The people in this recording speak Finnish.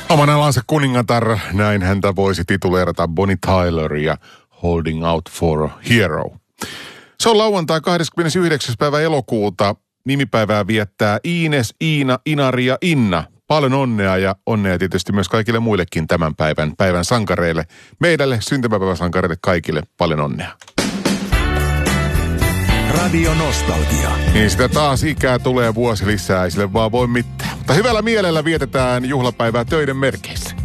Oman alansa kuningatar, näin häntä voisi tituleerata Bonnie Tyler ja Holding Out for a Hero. Se on lauantai 29. päivä elokuuta. Nimipäivää viettää Iines, Iina, Inari ja Inna. Paljon onnea ja onnea tietysti myös kaikille muillekin tämän päivän sankareille. Meidälle syntymäpäiväsankareille kaikille paljon onnea. Radio Nostalgia. Niin sitä taas ikää tulee vuosi lisää, ei sille vaan voi mitään. Mutta hyvällä mielellä vietetään juhlapäivää töiden merkeissä.